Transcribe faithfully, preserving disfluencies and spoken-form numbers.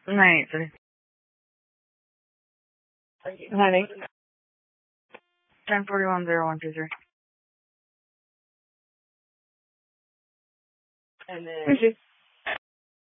nine eight three. Nine eight. Ten forty one zero one two three. And then.